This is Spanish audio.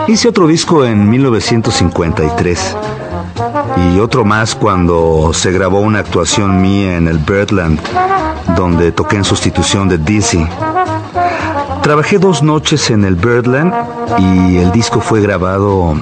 Hice otro disco en 1953 y otro más cuando se grabó una actuación mía en el Birdland, donde toqué en sustitución de Dizzy. Trabajé 2 noches en el Birdland y el disco fue grabado